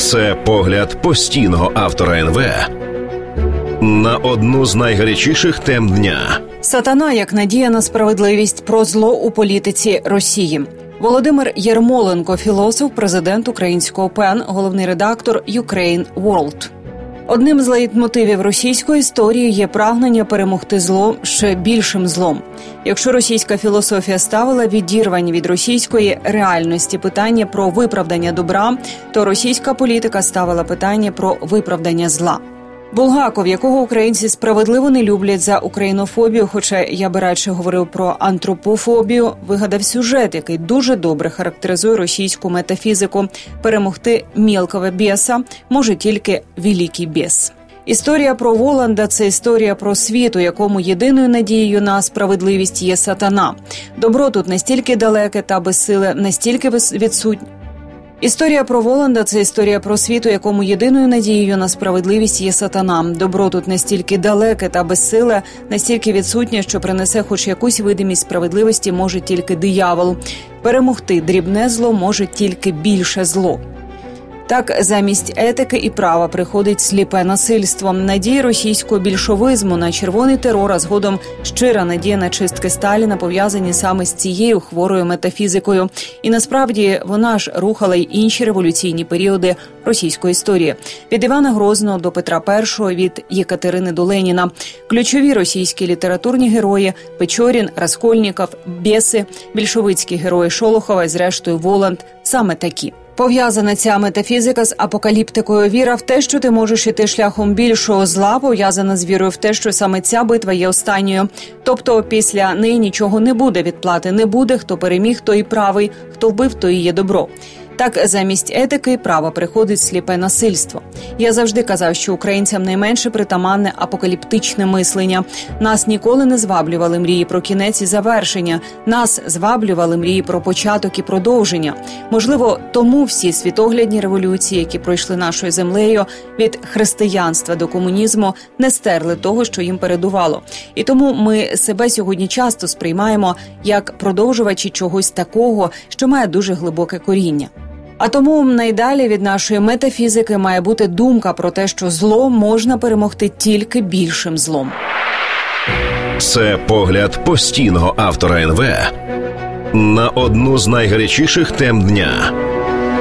Це погляд постійного автора НВ на одну з найгарячіших тем дня. Сатана як надія на справедливість, про зло у політиці Росії. Володимир Єрмоленко, філософ, президент українського ПЕН, головний редактор Ukraine World. Одним з лейтмотивів російської історії є прагнення перемогти зло ще більшим злом. Якщо російська філософія ставила відірвані від російської реальності питання про виправдання добра, то російська політика ставила питання про виправдання зла. Булгаков, якого українці справедливо не люблять за українофобію, хоча я би радше говорив про антропофобію, вигадав сюжет, який дуже добре характеризує російську метафізику. Перемогти мілкого біса може тільки великий біс. Історія про Воланда – це історія про світ, у якому єдиною надією на справедливість є сатана. Добро тут настільки далеке та безсиле, настільки відсутнє. Історія про Воланда – це історія про світ, у якому єдиною надією на справедливість є сатана. Добро тут настільки далеке та безсиле, настільки відсутнє, що принесе хоч якусь видимість справедливості може тільки диявол. Перемогти дрібне зло може тільки більше зло. Так, замість етики і права приходить сліпе насильство. Надії російського більшовизму на червоний терор, а згодом щира надія на чистки Сталіна пов'язані саме з цією хворою метафізикою. І насправді вона ж рухала й інші революційні періоди російської історії. Від Івана Грозного до Петра І, від Єкатерини до Леніна. Ключові російські літературні герої – Печорін, Раскольніков, Беси, більшовицькі герої Шолохова і зрештою Воланд – саме такі. Пов'язана ця метафізика з апокаліптикою. Віра в те, що ти можеш іти шляхом більшого зла, пов'язана з вірою в те, що саме ця битва є останньою. Тобто після неї нічого не буде, відплати не буде, хто переміг, той і правий, хто вбив, той і є добро. Так, замість етики і права приходить сліпе насильство. Я завжди казав, що українцям найменше притаманне апокаліптичне мислення. Нас ніколи не зваблювали мрії про кінець і завершення. Нас зваблювали мрії про початок і продовження. Можливо, тому всі світоглядні революції, які пройшли нашою землею від християнства до комунізму, не стерли того, що їм передувало. І тому ми себе сьогодні часто сприймаємо як продовжувачі чогось такого, що має дуже глибоке коріння. А тому найдалі від нашої метафізики має бути думка про те, що зло можна перемогти тільки більшим злом. Це погляд постійного автора НВ на одну з найгарячіших тем дня.